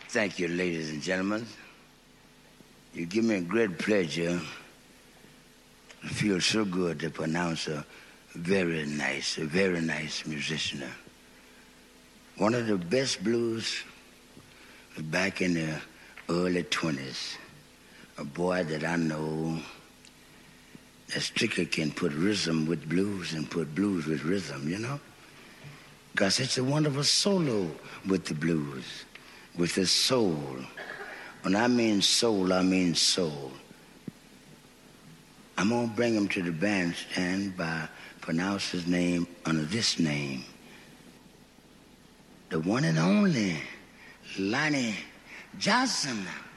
Thank you, ladies and gentlemen. You give me a great pleasure. It feels so good to pronounce a very nice musician. One of the best blues was back in the early 20s. A boy that I know that strictly can put rhythm with blues and put blues with rhythm, you know? Because it's a wonderful solo with the blues, with the soul. When I mean soul, I mean soul. I'm going to bring him to the bandstand by pronouncing his name under this name. The one and only Lonnie Johnson.